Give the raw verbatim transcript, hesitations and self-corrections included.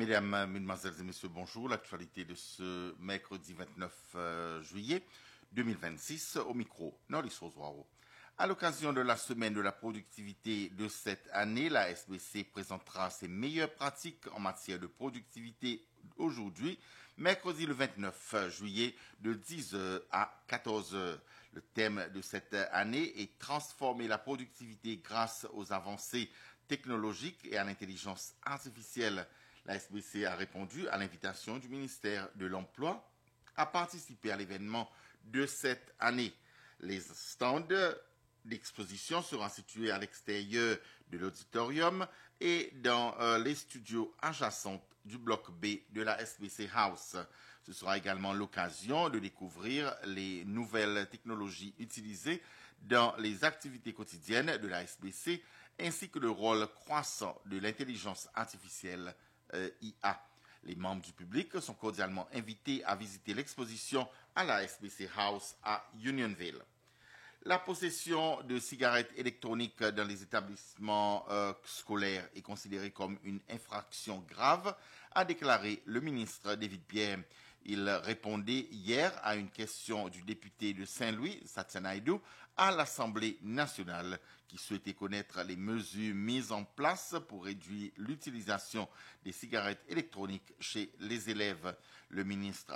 Mesdames, Mesdemoiselles et Messieurs, bonjour. L'actualité de ce mercredi vingt-neuf juillet deux mille vingt-six au micro, Norris Rosoiro. À l'occasion de la semaine de la productivité de cette année, la S B C présentera ses meilleures pratiques en matière de productivité aujourd'hui, mercredi le vingt-neuf juillet de dix heures à quatorze heures. Le thème de cette année est transformer la productivité grâce aux avancées technologiques et à l'intelligence artificielle. La S B C a répondu à l'invitation du ministère de l'Emploi à participer à l'événement de cette année. Les stands d'exposition seront situés à l'extérieur de l'auditorium et dans euh, les studios adjacents du bloc B de la S B C House. Ce sera également l'occasion de découvrir les nouvelles technologies utilisées dans les activités quotidiennes de la S B C ainsi que le rôle croissant de l'intelligence artificielle euh, I A. Les membres du public sont cordialement invités à visiter l'exposition à la S B C House à Unionville. La possession de cigarettes électroniques dans les établissements euh, scolaires est considérée comme une infraction grave, a déclaré le ministre David Pierre. Il répondait hier à une question du député de Saint-Louis, Satya Naidoo, à l'Assemblée nationale, qui souhaitait connaître les mesures mises en place pour réduire l'utilisation des cigarettes électroniques chez les élèves. Le ministre